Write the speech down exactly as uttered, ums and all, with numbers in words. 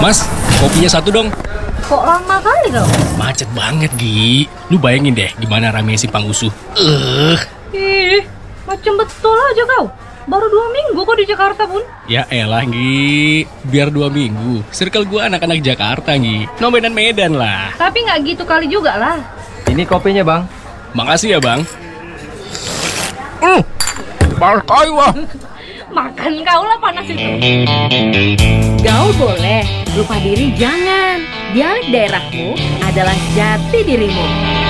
Mas, kopinya satu dong. Kok lama kali kau? Macet banget, Gi. Lu bayangin deh gimana rame si Pangusuh. Eh. Ih, macam betul aja kau. Baru dua minggu kok di Jakarta pun. Ya elah, Gi. Biar dua minggu. Circle gua anak-anak Jakarta, Gi. No Medan-Medan lah. Tapi nggak gitu kali juga lah. Ini kopinya, Bang. Makasih ya, Bang. Hmm. Panas kali, wah. Makan kau lah panas itu. Gaul boleh, lupa diri jangan. Dialek daerahmu adalah jati dirimu.